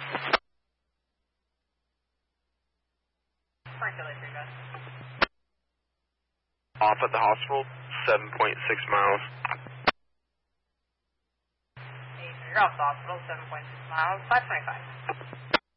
Off at the hospital, 7.6 miles. You're off the hospital, 7.6 miles, 525.